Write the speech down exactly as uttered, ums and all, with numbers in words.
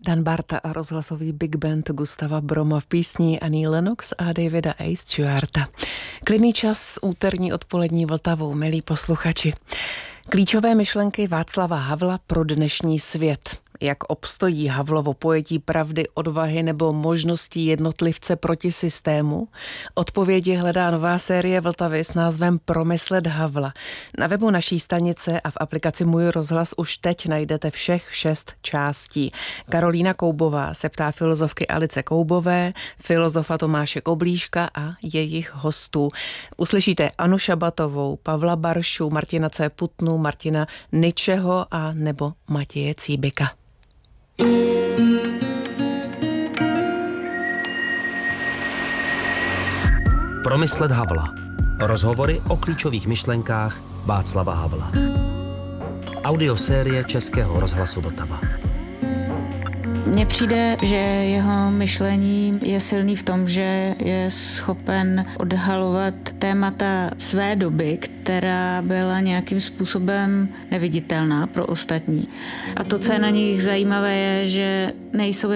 Dan Barta a rozhlasový big band Gustava Broma v písni Annie Lennox a Davida A. Stewarta. Klidný čas úterní odpolední Vltavou, milí posluchači. Klíčové myšlenky Václava Havla pro dnešní svět. Jak obstojí Havlovo pojetí pravdy, odvahy nebo možností jednotlivce proti systému? Odpovědi hledá nová série Vltavy s názvem Promyslet Havla. Na webu naší stanice a v aplikaci Můj rozhlas už teď najdete všech šest částí. Karolína Koubová se ptá filozofky Alice Koubové, filozofa Tomáše Koblíška a jejich hostů. Uslyšíte Anu Šabatovou, Pavla Baršu, Martina C. Putnu, Martina Ničeho a nebo Matěje Cíbika. Promyslet Havla. Rozhovory o klíčových myšlenkách Václava Havla. Audiosérie Českého rozhlasu Vltava. Mně přijde, že jeho myšlení je silný v tom, že je schopen odhalovat témata své doby, která byla nějakým způsobem neviditelná pro ostatní. A to, co je na nich zajímavé, je, že nejsou